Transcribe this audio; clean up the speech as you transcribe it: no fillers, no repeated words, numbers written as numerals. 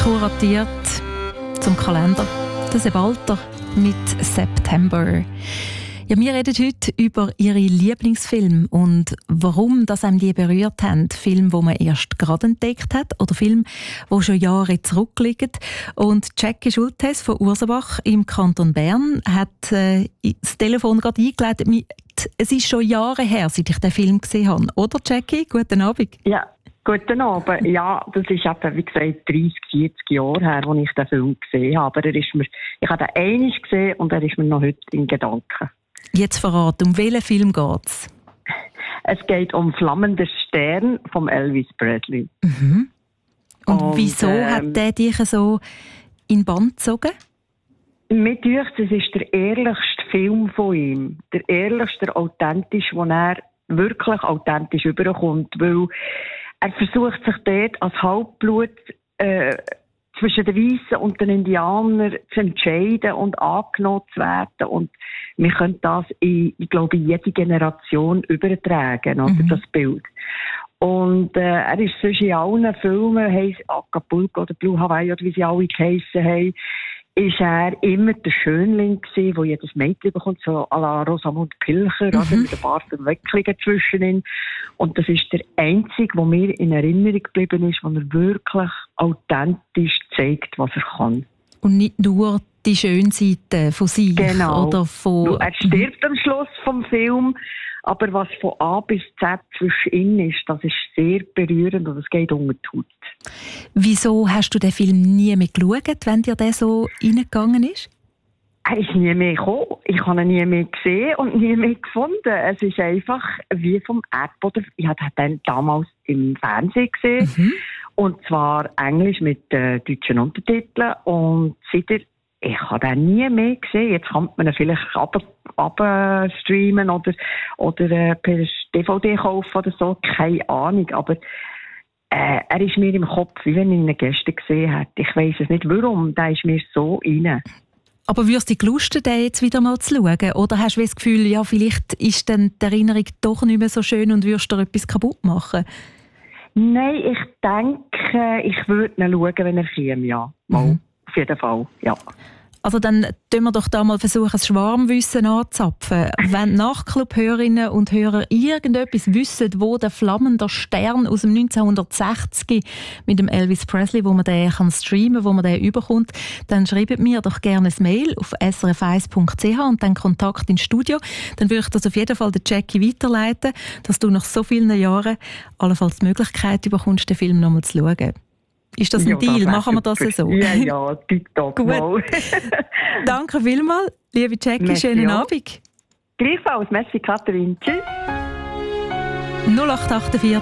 kuratiert zum Kalender. Das ist Walter mit September. Ja, wir reden heute über Ihre Lieblingsfilme und warum das einem die berührt haben. Filme, die man erst gerade entdeckt hat oder Filme, die schon Jahre zurückliegen. Und Jackie Schultes von Ursabach im Kanton Bern hat das Telefon gerade eingeleitet. Es ist schon Jahre her, seit ich den Film gesehen habe. Oder, Jackie? Guten Abend. Ja, guten Abend. Ja, das ist eben, wie gesagt, 30, 40 Jahre her, als ich den Film gesehen habe. Aber ich habe den einmal gesehen und er ist mir noch heute in Gedanken. Jetzt verraten, um welchen Film geht es? Es geht um «Flammender Stern» von Elvis Presley. Mhm. Und wieso hat der dich so in den Bann gezogen? Mir dünkt, es ist der ehrlichste Film von ihm. Der ehrlichste, authentisch, wo er wirklich authentisch überkommt. Weil er versucht sich dort als Halbblut zwischen den Weißen und den Indianern zu entscheiden und angenommen zu werden. Und wir können das ich glaube, in jede Generation übertragen, oder, das Bild. Und er ist sonst in allen Filmen, heisst Acapulco oder Blue Hawaii oder wie sie alle geheissen haben, ist er immer der Schönling gewesen, der jedes Mädchen bekommt, so à la Rosamund Pilcher, also mit ein paar Verwicklungen zwischen ihnen. Und das ist der einzige, der mir in Erinnerung geblieben ist, wo er wirklich authentisch zeigt, was er kann. Und nicht nur die schöne Seite von sich. Genau. Oder von... Er stirbt am Schluss vom Film, aber was von A bis Z zwischen ihnen ist, das ist sehr berührend und es geht unter die Haut. Wieso hast du den Film nie mehr geschaut, wenn dir der so reingegangen ist? Er ist nie mehr gekommen. Ich habe ihn nie mehr gesehen und nie mehr gefunden. Es ist einfach wie vom Erdboden. Ich habe den damals im Fernsehen gesehen. Und zwar Englisch mit deutschen Untertiteln. Und seitdem, ich habe den nie mehr gesehen. Jetzt kann man ihn vielleicht abstreamen oder per DVD kaufen oder so. Keine Ahnung. Aber er ist mir im Kopf, wie wenn ich ihn gestern gesehen hätte. Ich weiss es nicht warum. Der ist mir so rein. Aber würdest du dich lusten, den jetzt wieder mal zu schauen? Oder hast du das Gefühl, ja, vielleicht ist dann die Erinnerung doch nicht mehr so schön und würdest du etwas kaputt machen? Nein, ich denke, ich würde ihn schauen, wenn er käme, ja. Mal. Auf jeden Fall, ja. Also dann tun wir doch da mal versuchen, das Schwarmwissen anzuzapfen. Wenn Nachtclub-Hörerinnen und Hörer irgendetwas wissen, wo der flammende Stern aus dem 1960 mit dem Elvis Presley, wo man den kann streamen, wo man den überkommt, dann schreibt mir doch gerne ein Mail auf srf1.ch und dann Kontakt ins Studio. Dann würde ich das auf jeden Fall der Jackie weiterleiten, dass du nach so vielen Jahren allenfalls die Möglichkeit bekommst, den Film nochmal zu schauen. Ist das ein Deal? Machen wir das so? Ja, TikTok. Gut. Danke vielmals, liebe Jackie. Merci, schönen Abend. Gleichfalls. Merci, Katrin. Tschüss. 0848